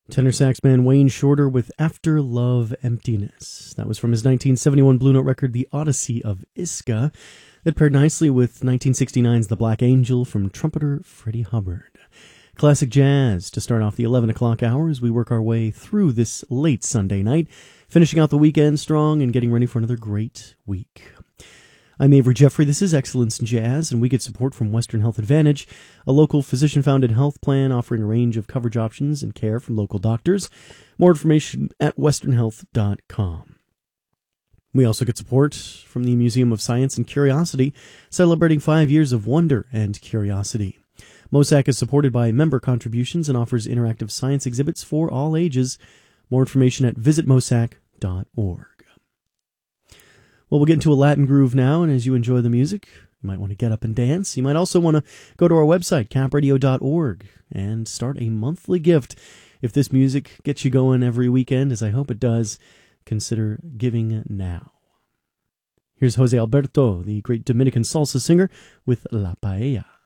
Tenor sax man Wayne Shorter with After Love Emptiness. That was from his 1971 Blue Note record, The Odyssey of Iska, that paired nicely with 1969's The Black Angel from trumpeter Freddie Hubbard. Classic jazz to start off the 11 o'clock hour as we work our way through this late Sunday night, finishing out the weekend strong and getting ready for another great week. I'm Avery Jeffrey. This is Excellence in Jazz, and we get support from Western Health Advantage, a local physician-founded health plan offering a range of coverage options and care from local doctors. More information at westernhealth.com. We also get support from the Museum of Science and Curiosity, celebrating 5 years of wonder and curiosity. MOSAC is supported by member contributions and offers interactive science exhibits for all ages. More information at visitmosac.org. Well, we'll get into a Latin groove now, and as you enjoy the music, you might want to get up and dance. You might also want to go to our website, capradio.org, and start a monthly gift. If this music gets you going every weekend, as I hope it does, consider giving now. Here's Jose Alberto, the great Dominican salsa singer, with La Paella.